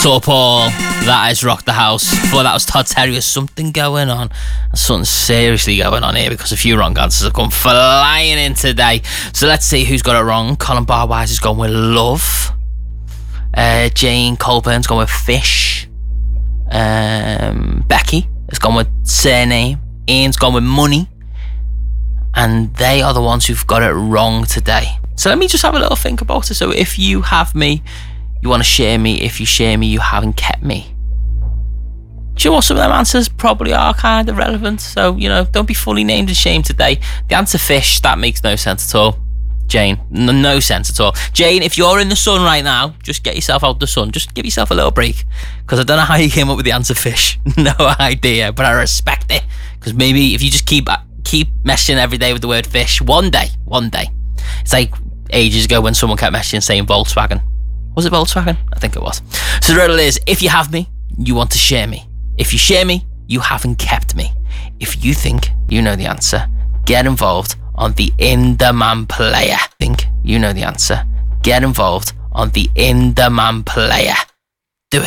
So Paul, that is Rock the House. Before that was Todd Terry with Something Going On. There's something seriously going on here because a few wrong answers have come flying in today. So let's see who's got it wrong. Colin Barwise has gone with Love. Jane Colburn's gone with Fish. Becky has gone with Surname. Ian's gone with Money. And they are the ones who've got it wrong today. So let me just have a little think about it. So if you have me, you want to share me. If you share me, you haven't kept me. Do you know what? Some of them answers probably are kind of relevant. So, don't be fully named and shamed today. The answer Fish, that makes no sense at all. Jane, no sense at all. Jane, if you're in the sun right now, just get yourself out the sun. Just give yourself a little break. Because I don't know how you came up with the answer Fish. No idea, but I respect it. Because maybe if you just keep messaging every day with the word fish, one day. It's like ages ago when someone kept messaging saying Volkswagen. Was it Volkswagen? I think it was. So the riddle is, if you have me, you want to share me. If you share me, you haven't kept me. If you think you know the answer, get involved on the In The Man Player. Think you know the answer, get involved on the In The Man Player.